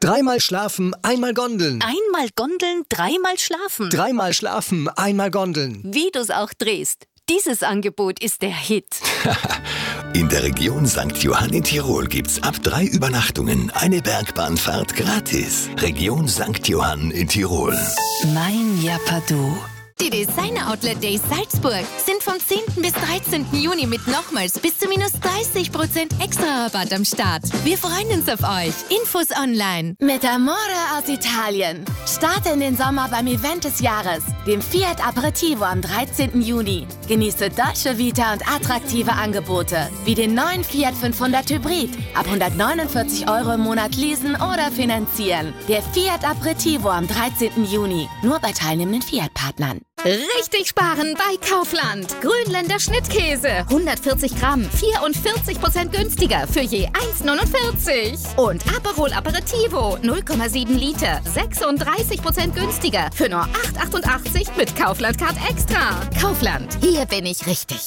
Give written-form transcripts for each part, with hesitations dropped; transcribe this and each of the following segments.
Dreimal schlafen, einmal Gondeln. Einmal Gondeln, dreimal schlafen. Dreimal schlafen, einmal Gondeln. Wie du's auch drehst, dieses Angebot ist der Hit. In der Region St. Johann in Tirol gibt's ab 3 Übernachtungen eine Bergbahnfahrt gratis. Region St. Johann in Tirol. Mein Japadu. Die Designer Outlet Days Salzburg sind vom 10. bis 13. Juni mit nochmals bis zu minus 30% extra Rabatt am Start. Wir freuen uns auf euch. Infos online. Mit Amore aus Italien. Starte in den Sommer beim Event des Jahres, dem Fiat Aperitivo am 13. Juni. Genieße deutsche Vita und attraktive Angebote, wie den neuen Fiat 500 Hybrid. Ab 149 € im Monat leasen oder finanzieren. Der Fiat Aperitivo am 13. Juni. Nur bei teilnehmenden Fiat-Partnern. Richtig sparen bei Kaufland. Grünländer Schnittkäse. 140 Gramm, 44% günstiger für je 1,49. Und Aperol Aperitivo, 0,7 Liter, 36% günstiger für nur 8,88 mit Kaufland-Card Extra. Kaufland, hier bin ich richtig.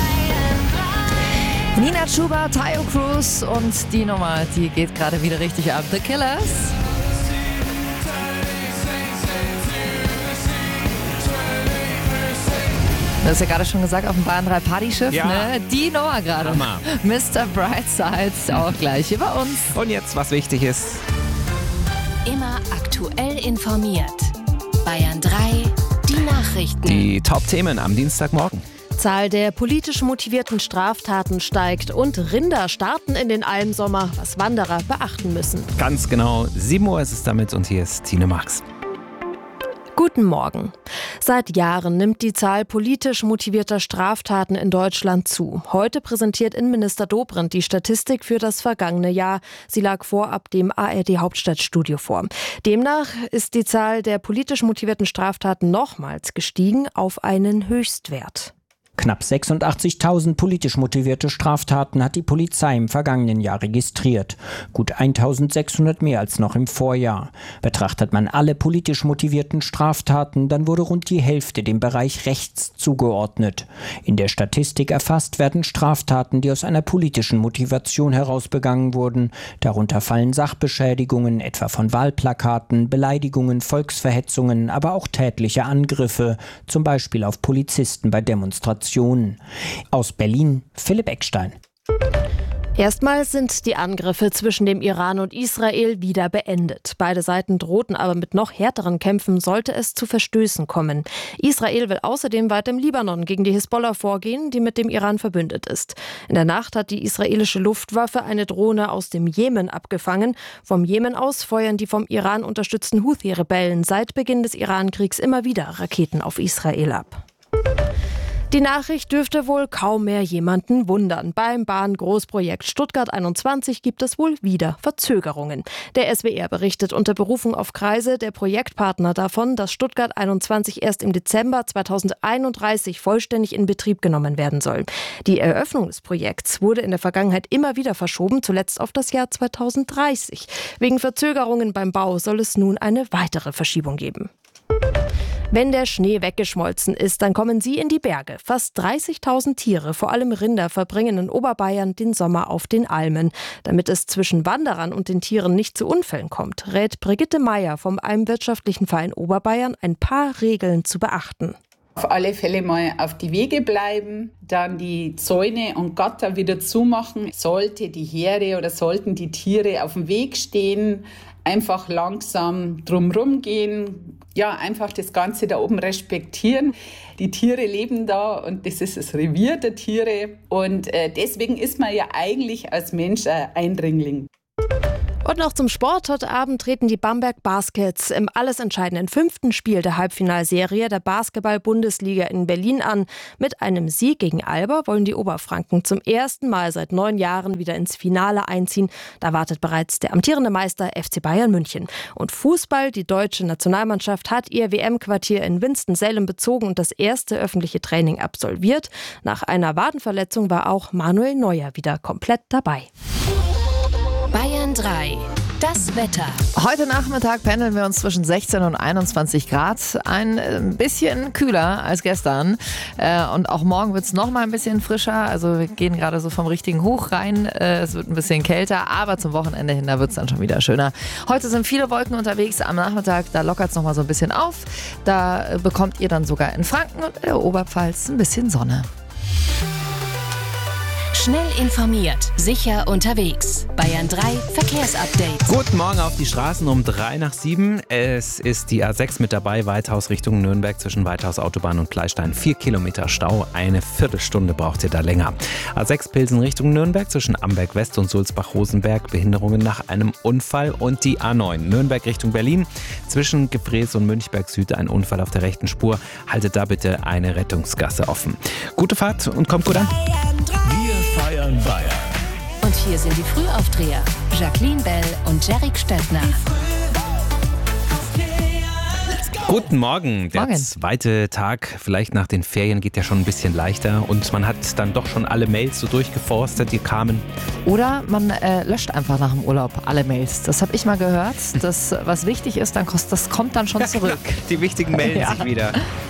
Nina Chuba, Tayo Cruz und die Nummer, die geht gerade wieder richtig ab. The Killers. Du hast ja gerade schon gesagt, auf dem Bayern 3 Partyschiff, ja. Ne? Die Nummer gerade. Mr. Brightside, auch gleich hier bei uns. Und jetzt, was wichtig ist. Immer aktuell informiert. Bayern 3, die Nachrichten. Die Top-Themen am Dienstagmorgen. Zahl der politisch motivierten Straftaten steigt und Rinder starten in den Almsommer, was Wanderer beachten müssen. Ganz genau, 7 Uhr ist es damit und hier ist Tine Marx. Guten Morgen. Seit Jahren nimmt die Zahl politisch motivierter Straftaten in Deutschland zu. Heute präsentiert Innenminister Dobrindt die Statistik für das vergangene Jahr. Sie lag vorab dem ARD-Hauptstadtstudio vor. Demnach ist die Zahl der politisch motivierten Straftaten nochmals gestiegen auf einen Höchstwert. Knapp 86.000 politisch motivierte Straftaten hat die Polizei im vergangenen Jahr registriert. Gut 1.600 mehr als noch im Vorjahr. Betrachtet man alle politisch motivierten Straftaten, dann wurde rund die Hälfte dem Bereich rechts zugeordnet. In der Statistik erfasst werden Straftaten, die aus einer politischen Motivation heraus begangen wurden. Darunter fallen Sachbeschädigungen, etwa von Wahlplakaten, Beleidigungen, Volksverhetzungen, aber auch tätliche Angriffe, zum Beispiel auf Polizisten bei Demonstrationen. Aus Berlin, Philipp Eckstein. Erstmals sind die Angriffe zwischen dem Iran und Israel wieder beendet. Beide Seiten drohten aber mit noch härteren Kämpfen, sollte es zu Verstößen kommen. Israel will außerdem weiter im Libanon gegen die Hisbollah vorgehen, die mit dem Iran verbündet ist. In der Nacht hat die israelische Luftwaffe eine Drohne aus dem Jemen abgefangen. Vom Jemen aus feuern die vom Iran unterstützten Houthi-Rebellen seit Beginn des Iran-Kriegs immer wieder Raketen auf Israel ab. Die Nachricht dürfte wohl kaum mehr jemanden wundern. Beim Bahngroßprojekt Stuttgart 21 gibt es wohl wieder Verzögerungen. Der SWR berichtet unter Berufung auf Kreise der Projektpartner davon, dass Stuttgart 21 erst im Dezember 2031 vollständig in Betrieb genommen werden soll. Die Eröffnung des Projekts wurde in der Vergangenheit immer wieder verschoben, zuletzt auf das Jahr 2030. Wegen Verzögerungen beim Bau soll es nun eine weitere Verschiebung geben. Wenn der Schnee weggeschmolzen ist, dann kommen sie in die Berge. Fast 30.000 Tiere, vor allem Rinder, verbringen in Oberbayern den Sommer auf den Almen. Damit es zwischen Wanderern und den Tieren nicht zu Unfällen kommt, rät Brigitte Meier vom Almwirtschaftlichen Verein Oberbayern, ein paar Regeln zu beachten. Auf alle Fälle mal auf die Wege bleiben, dann die Zäune und Gatter wieder zumachen. Sollte die Herde oder sollten die Tiere auf dem Weg stehen, einfach langsam drumherum gehen, ja, einfach das Ganze da oben respektieren. Die Tiere leben da und das ist das Revier der Tiere und deswegen ist man ja eigentlich als Mensch ein Eindringling. Und noch zum Sport. Heute Abend treten die Bamberg Baskets im alles entscheidenden 5. Spiel der Halbfinalserie der Basketball-Bundesliga in Berlin an. Mit einem Sieg gegen Alba wollen die Oberfranken zum ersten Mal seit 9 Jahren wieder ins Finale einziehen. Da wartet bereits der amtierende Meister FC Bayern München. Und Fußball, die deutsche Nationalmannschaft hat ihr WM-Quartier in Winston-Salem bezogen und das erste öffentliche Training absolviert. Nach einer Wadenverletzung war auch Manuel Neuer wieder komplett dabei. Bayern 3, Das Wetter. Heute Nachmittag pendeln wir uns zwischen 16 und 21 Grad. Ein bisschen kühler als gestern. Und auch morgen wird es noch mal ein bisschen frischer. Also wir gehen gerade so vom richtigen Hoch rein. Es wird ein bisschen kälter, aber zum Wochenende hin, da wird es dann schon wieder schöner. Heute sind viele Wolken unterwegs. Am Nachmittag, da lockert es noch mal so ein bisschen auf. Da bekommt ihr dann sogar in Franken und in der Oberpfalz ein bisschen Sonne. Schnell informiert, sicher unterwegs. Bayern 3 Verkehrsupdate. Guten Morgen auf die Straßen um 6:03. Es ist die A6 mit dabei, Weithaus Richtung Nürnberg zwischen Weithaus Autobahn und Kleistein. 4 Kilometer Stau, eine Viertelstunde braucht ihr da länger. A6 Pilsen Richtung Nürnberg zwischen Amberg West und Sulzbach-Rosenberg, Behinderungen nach einem Unfall. Und die A9 Nürnberg Richtung Berlin zwischen Gefrees und Münchberg Süd, ein Unfall auf der rechten Spur. Haltet da bitte eine Rettungsgasse offen. Gute Fahrt und kommt gut an. Wir feiern Bayern. Und hier sind die Frühaufdreher. Jacqueline Bell und Jerick Stöttner. Guten Morgen. Der Morgen. zweite Tag, vielleicht nach den Ferien, geht ja schon ein bisschen leichter. Und man hat dann doch schon alle Mails so durchgeforstet, die kamen. Oder man löscht einfach nach dem Urlaub alle Mails. Das habe ich mal gehört. Das, was wichtig ist, das kommt dann schon zurück. Die wichtigen melden Ja. sich wieder.